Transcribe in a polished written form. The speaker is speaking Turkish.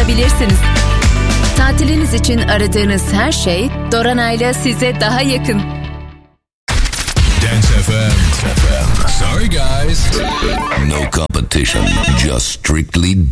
ulaşabilirsiniz. Tatiliniz için aradığınız her şey Dorana'yla size daha yakın. Dance FM. Sorry guys. No competition, just strictly